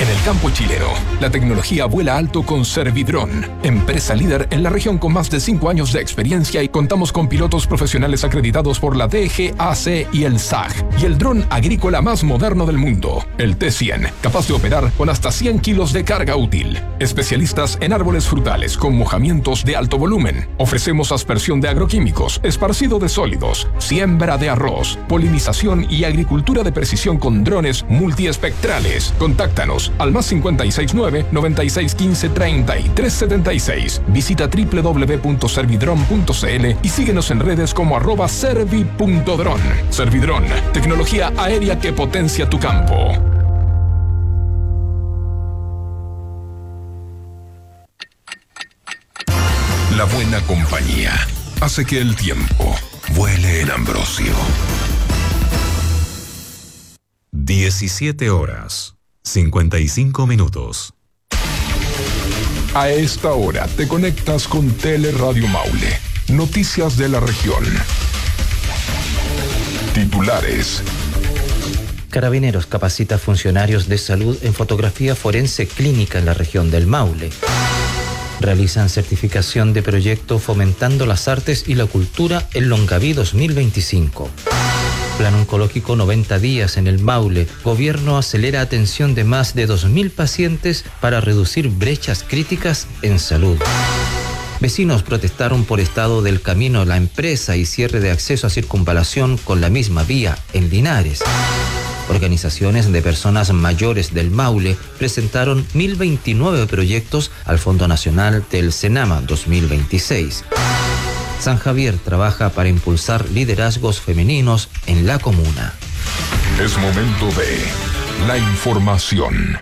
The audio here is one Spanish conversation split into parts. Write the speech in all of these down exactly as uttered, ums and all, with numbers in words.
En el campo chileno, la tecnología vuela alto con Servidrón, empresa líder en la región con más de cinco años de experiencia, y contamos con pilotos profesionales acreditados por la D G A C y el S A G, y el dron agrícola más moderno del mundo, el T cien, capaz de operar con hasta cien kilos de carga útil. Especialistas en árboles frutales con mojamientos de alto volumen. Ofrecemos aspersión de agroquímicos, esparcido de sólidos, siembra de arroz, polinización y agricultura de precisión con drones multiespectrales. Contáctanos al más cincuenta y seis nueve, noventa y seis quince, treinta y tres setenta y seis. Visita doble u doble u doble u punto servidron punto c l y síguenos en redes como arroba servi punto dron. Servidrón, tecnología aérea que potencia tu campo. La buena compañía hace que el tiempo vuele en Ambrosio. diecisiete horas, cincuenta y cinco minutos. A esta hora te conectas con Teleradio Maule. Noticias de la región. Titulares. Carabineros capacita a funcionarios de salud en fotografía forense clínica en la región del Maule. Realizan certificación de proyecto fomentando las artes y la cultura en Longaví dos mil veinticinco. Plan oncológico noventa días en el Maule. Gobierno acelera atención de más de dos mil pacientes para reducir brechas críticas en salud. Vecinos protestaron por estado del camino La Empresa y cierre de acceso a circunvalación con la misma vía en Linares. Organizaciones de personas mayores del Maule presentaron mil veintinueve proyectos al Fondo Nacional del Senama dos mil veintiséis. San Javier trabaja para impulsar liderazgos femeninos en la comuna. Es momento de la información.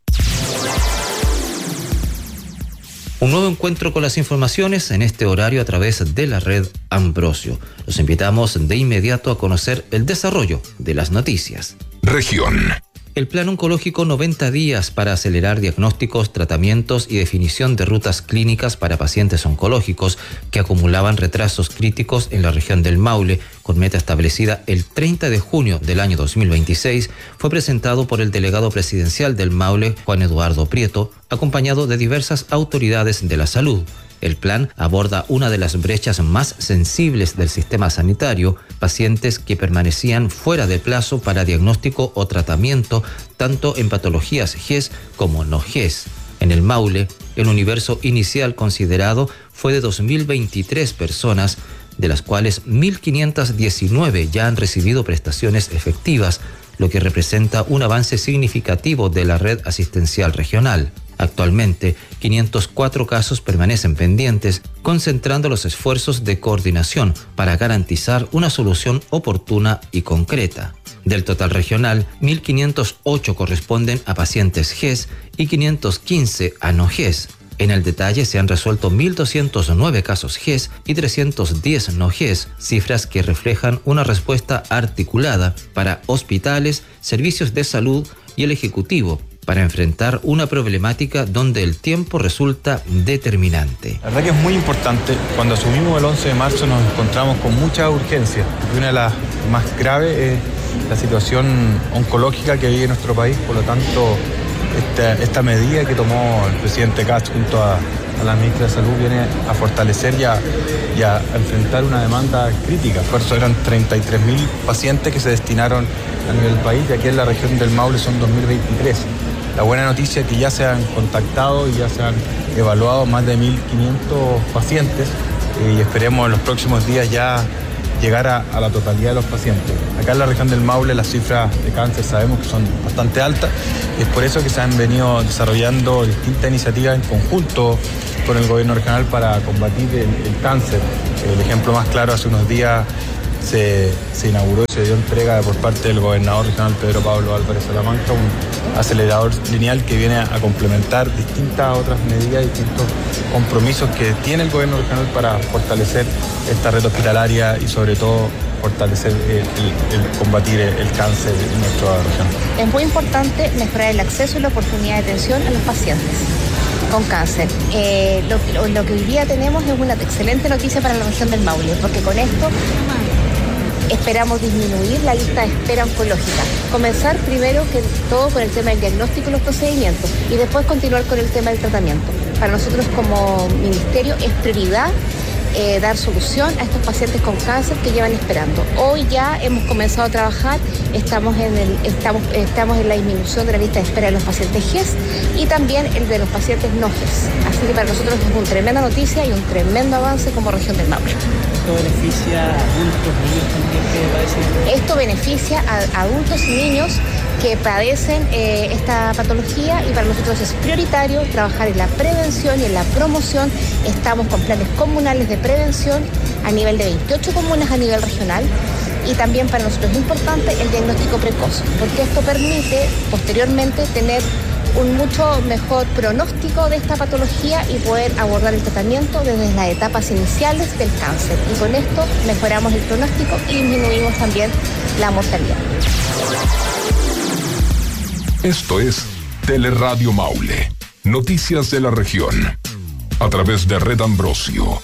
Un nuevo encuentro con las informaciones en este horario a través de la red Ambrosio. Los invitamos de inmediato a conocer el desarrollo de las noticias. Región. El Plan Oncológico noventa días para acelerar diagnósticos, tratamientos y definición de rutas clínicas para pacientes oncológicos que acumulaban retrasos críticos en la región del Maule, con meta establecida el treinta de junio del año dos mil veintiséis, fue presentado por el delegado presidencial del Maule, Juan Eduardo Prieto, acompañado de diversas autoridades de la salud. El plan aborda una de las brechas más sensibles del sistema sanitario, pacientes que permanecían fuera de plazo para diagnóstico o tratamiento, tanto en patologías G E S como no G E S. En el Maule, el universo inicial considerado fue de dos mil veintitrés personas, de las cuales mil quinientas diecinueve ya han recibido prestaciones efectivas, lo que representa un avance significativo de la red asistencial regional. Actualmente, quinientos cuatro casos permanecen pendientes, concentrando los esfuerzos de coordinación para garantizar una solución oportuna y concreta. Del total regional, mil quinientos ocho corresponden a pacientes G E S y quinientos quince a no G E S. En el detalle se han resuelto mil doscientos nueve casos G E S y trescientos diez no G E S, cifras que reflejan una respuesta articulada para hospitales, servicios de salud y el Ejecutivo, para enfrentar una problemática donde el tiempo resulta determinante. La verdad que es muy importante. Cuando asumimos el once de marzo nos encontramos con mucha urgencia. Una de las más graves es la situación oncológica que vive nuestro país. Por lo tanto, esta, esta medida que tomó el presidente Kast junto a, a la ministra de Salud viene a fortalecer y a, y a enfrentar una demanda crítica. Por eso eran treinta y tres mil pacientes que se destinaron a nivel del país, y aquí en la región del Maule son dos mil veintitrés. La buena noticia es que ya se han contactado y ya se han evaluado más de mil quinientos pacientes, eh, y esperemos en los próximos días ya llegar a, a la totalidad de los pacientes. Acá en la región del Maule las cifras de cáncer sabemos que son bastante altas, y es por eso que se han venido desarrollando distintas iniciativas en conjunto con el gobierno regional para combatir el, el cáncer. El ejemplo más claro, hace unos días Se, se inauguró y se dio entrega por parte del gobernador regional Pedro Pablo Álvarez Salamanca un acelerador lineal que viene a complementar distintas otras medidas, distintos compromisos que tiene el gobierno regional para fortalecer esta red hospitalaria y sobre todo fortalecer el, el, el combatir el, el cáncer en nuestra región. Es muy importante mejorar el acceso y la oportunidad de atención a los pacientes con cáncer. Eh, lo, lo, lo que hoy día tenemos es una excelente noticia para la región del Maule, porque con esto Esperamos disminuir la lista de espera oncológica. Comenzar primero que todo con el tema del diagnóstico y los procedimientos y después continuar con el tema del tratamiento. Para nosotros como ministerio es prioridad Eh, dar solución a estos pacientes con cáncer que llevan esperando. Hoy ya hemos comenzado a trabajar, estamos en, el, estamos, estamos en la disminución de la lista de espera de los pacientes G E S y también el de los pacientes no G E S. Así que para nosotros es una tremenda noticia y un tremendo avance como región del Maule. ¿Esto beneficia a adultos, niños también que padecen? Esto beneficia a adultos y niños que padecen eh, esta patología y para nosotros es prioritario trabajar en la prevención y en la promoción. Estamos con planes comunales de prevención a nivel de veintiocho comunas a nivel regional y también para nosotros es importante el diagnóstico precoz, porque esto permite posteriormente tener un mucho mejor pronóstico de esta patología y poder abordar el tratamiento desde las etapas iniciales del cáncer. Y con esto mejoramos el pronóstico y disminuimos también la mortalidad. Esto es Teleradio Maule, noticias de la región, a través de Red Ambrosio.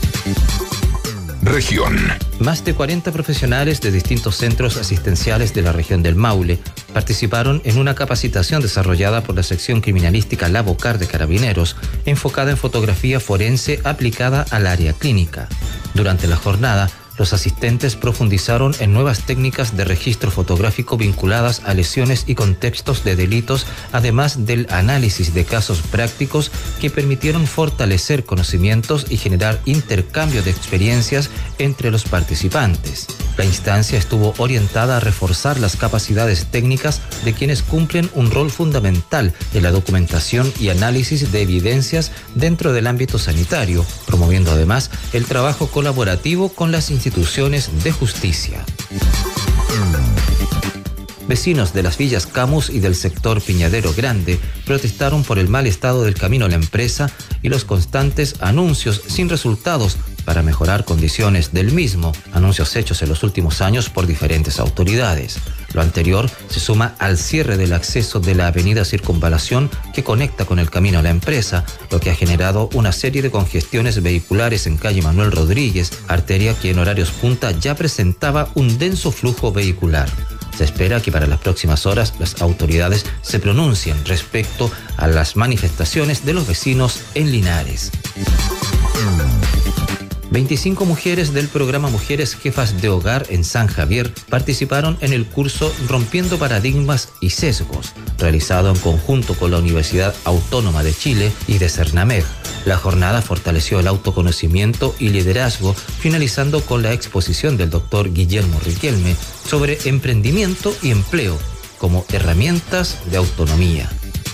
Región. Más de cuarenta profesionales de distintos centros asistenciales de la región del Maule participaron en una capacitación desarrollada por la sección criminalística La Bocar de Carabineros, enfocada en fotografía forense aplicada al área clínica. Durante la jornada, los asistentes profundizaron en nuevas técnicas de registro fotográfico vinculadas a lesiones y contextos de delitos, además del análisis de casos prácticos que permitieron fortalecer conocimientos y generar intercambio de experiencias entre los participantes. La instancia estuvo orientada a reforzar las capacidades técnicas de quienes cumplen un rol fundamental en la documentación y análisis de evidencias dentro del ámbito sanitario, promoviendo además el trabajo colaborativo con las instituciones de justicia. Vecinos de las villas Camus y del sector Piñadero Grande protestaron por el mal estado del camino a la empresa y los constantes anuncios sin resultados para mejorar condiciones del mismo, anuncios hechos en los últimos años por diferentes autoridades. Lo anterior se suma al cierre del acceso de la avenida Circunvalación que conecta con el camino a la empresa, lo que ha generado una serie de congestiones vehiculares en calle Manuel Rodríguez, arteria que en horarios punta ya presentaba un denso flujo vehicular. Se espera que para las próximas horas las autoridades se pronuncien respecto a las manifestaciones de los vecinos en Linares. veinticinco mujeres del programa Mujeres Jefas de Hogar en San Javier participaron en el curso Rompiendo Paradigmas y Sesgos, realizado en conjunto con la Universidad Autónoma de Chile y de Cernameg. La jornada fortaleció el autoconocimiento y liderazgo, finalizando con la exposición del doctor Guillermo Riquelme sobre emprendimiento y empleo como herramientas de autonomía.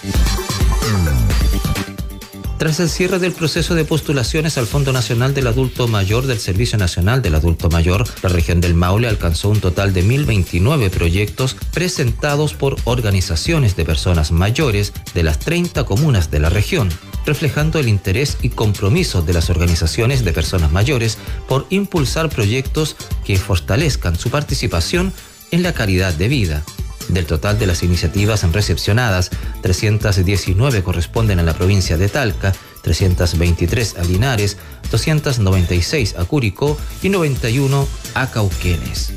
Tras el cierre del proceso de postulaciones al Fondo Nacional del Adulto Mayor del Servicio Nacional del Adulto Mayor, la región del Maule alcanzó un total de mil veintinueve proyectos presentados por organizaciones de personas mayores de las treinta comunas de la región, reflejando el interés y compromiso de las organizaciones de personas mayores por impulsar proyectos que fortalezcan su participación en la calidad de vida. Del total de las iniciativas recepcionadas, trescientas diecinueve corresponden a la provincia de Talca, trescientas veintitrés a Linares, doscientas noventa y seis a Curicó y noventa y uno a Cauquenes.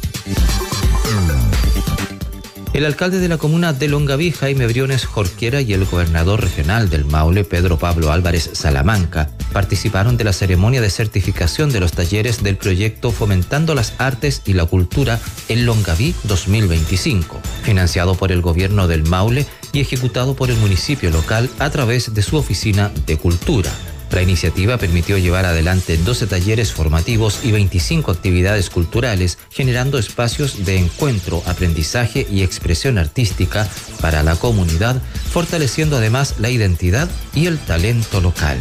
El alcalde de la comuna de Longaví, Jaime Briones Jorquera, y el gobernador regional del Maule, Pedro Pablo Álvarez Salamanca, participaron de la ceremonia de certificación de los talleres del proyecto Fomentando las Artes y la Cultura en Longaví dos mil veinticinco, financiado por el gobierno del Maule y ejecutado por el municipio local a través de su oficina de cultura. La iniciativa permitió llevar adelante doce talleres formativos y veinticinco actividades culturales, generando espacios de encuentro, aprendizaje y expresión artística para la comunidad, fortaleciendo además la identidad y el talento local.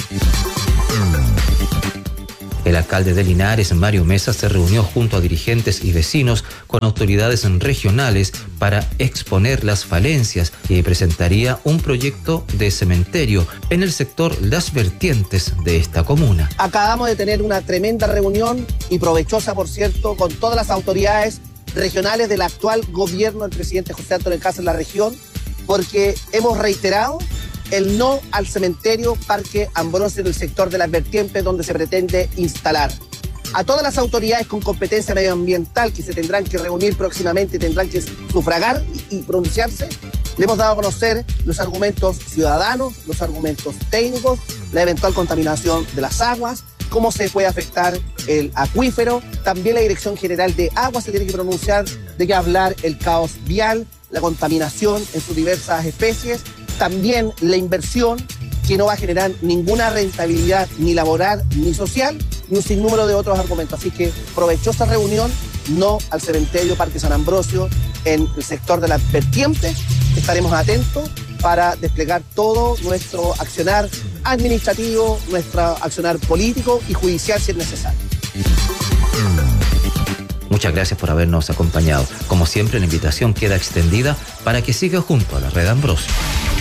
El alcalde de Linares, Mario Mesa, se reunió junto a dirigentes y vecinos con autoridades regionales para exponer las falencias que presentaría un proyecto de cementerio en el sector Las Vertientes de esta comuna. Acabamos de tener una tremenda reunión y provechosa, por cierto, con todas las autoridades regionales del actual gobierno del presidente José Antonio Caz en la región, porque hemos reiterado el no al cementerio Parque Ambrosio en el sector de Las Vertientes donde se pretende instalar. a todas las autoridades con competencia medioambiental que se tendrán que reunir próximamente y tendrán que sufragar y, y pronunciarse, le hemos dado a conocer los argumentos ciudadanos, los argumentos técnicos, la eventual contaminación de las aguas, cómo se puede afectar el acuífero. También la Dirección General de Agua se tiene que pronunciar de qué hablar el caos vial, la contaminación en sus diversas especies, también la inversión que no va a generar ninguna rentabilidad ni laboral ni social, y un sinnúmero de otros argumentos. Así que provechosa reunión, no al cementerio Parque San Ambrosio en el sector de la vertiente. Estaremos atentos para desplegar todo nuestro accionar administrativo, nuestro accionar político y judicial si es necesario. Muchas gracias por habernos acompañado. Como siempre, la invitación queda extendida para que siga junto a la Red Ambrosio.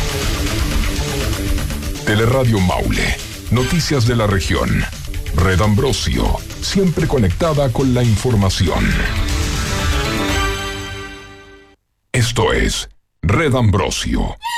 Teleradio Maule. Noticias de la región. Red Ambrosio. Siempre conectada con la información. Esto es Red Ambrosio.